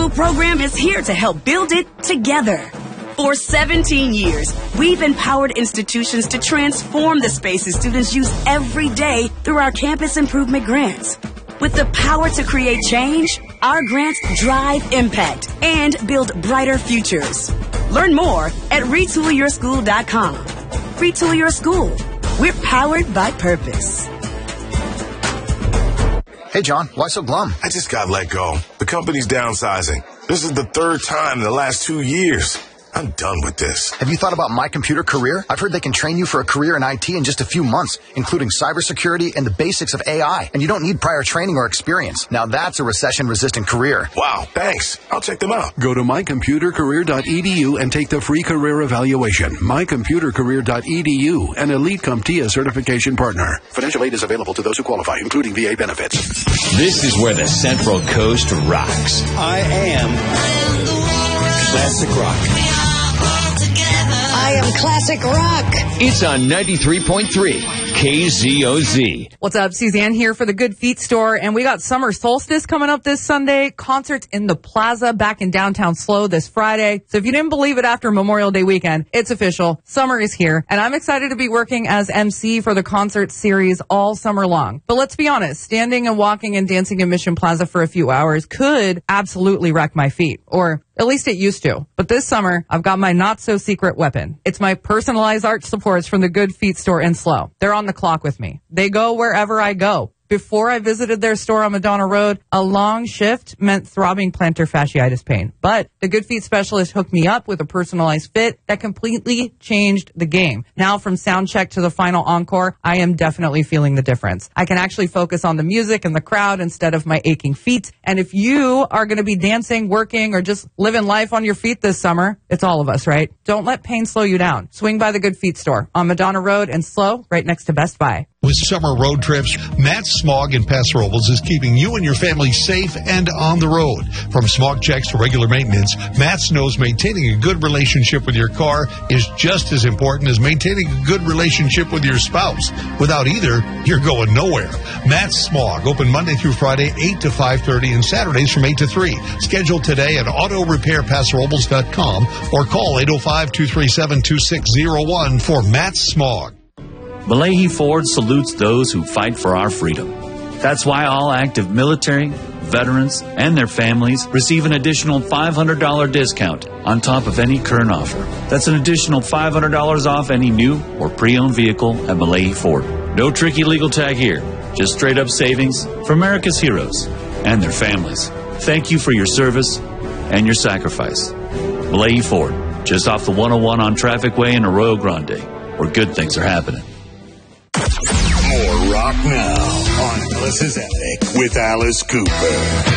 School program is here to help build it together. For 17 years, we've empowered institutions to transform the spaces students use every day through our campus improvement grants. With the power to create change, our grants drive impact and build brighter futures. Learn more at retoolyourschool.com. Retool your school. We're powered by purpose. Hey, John, why so glum? I just got let go. The company's downsizing. This is the third time in the last 2 years. I'm done with this. Have you thought about My Computer Career? I've heard they can train you for a career in IT in just a few months, including cybersecurity and the basics of AI. And you don't need prior training or experience. Now that's a recession-resistant career. Wow, thanks. I'll check them out. Go to mycomputercareer.edu and take the free career evaluation. mycomputercareer.edu, an Elite CompTIA certification partner. Financial aid is available to those who qualify, including VA benefits. This is where the Central Coast rocks. I am Classic Rock. I am Classic Rock. It's on 93.3 KZOZ. What's up? Suzanne here for the Good Feet store, and we got Summer Solstice coming up this Sunday. Concerts in the Plaza back in downtown SLO this Friday. So if you didn't believe it after Memorial Day weekend, it's official. Summer is here, and I'm excited to be working as MC for the concert series all summer long. But let's be honest, standing and walking and dancing in Mission Plaza for a few hours could absolutely wreck my feet, or at least it used to. But this summer, I've got my not-so-secret weapon. It's my personalized arch supports from the Good Feet store in SLO. They're on the clock with me. They go wherever I go. Before I visited their store on Madonna Road, a long shift meant throbbing plantar fasciitis pain. But the Good Feet specialist hooked me up with a personalized fit that completely changed the game. Now, from sound check to the final encore, I am definitely feeling the difference. I can actually focus on the music and the crowd instead of my aching feet. And if you are going to be dancing, working, or just living life on your feet this summer, it's all of us, right? Don't let pain slow you down. Swing by the Good Feet store on Madonna Road in SLO, right next to Best Buy. With summer road trips, Matt Smog in Paso Robles is keeping you and your family safe and on the road. From smog checks to regular maintenance, Matt knows maintaining a good relationship with your car is just as important as maintaining a good relationship with your spouse. Without either, you're going nowhere. Matt Smog, open Monday through Friday, 8 to 5:30, and Saturdays from 8 to 3. Schedule today at autorepairpasorobles.com or call 805-237-2601 for Matt Smog. Malahi Ford salutes those who fight for our freedom. That's why all active military, veterans, and their families receive an additional $500 discount on top of any current offer. That's an additional $500 off any new or pre-owned vehicle at Malahi Ford. No tricky legal tag here. Just straight up savings for America's heroes and their families. Thank you for your service and your sacrifice. Malahi Ford, just off the 101 on Traffic Way in Arroyo Grande, where good things are happening. More rock now on Alice's Attic with Alice Cooper.